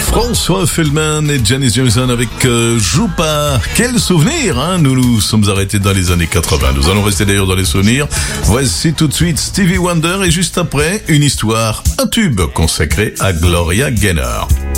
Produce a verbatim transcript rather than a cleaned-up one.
François Feldman et Janis Jameson avec euh, Joue pas. Quel souvenir, hein. Nous nous sommes arrêtés dans les années quatre-vingts. Nous allons rester d'ailleurs dans les souvenirs. Voici tout de suite Stevie Wonder et juste après, une histoire, un tube consacré à Gloria Gaynor.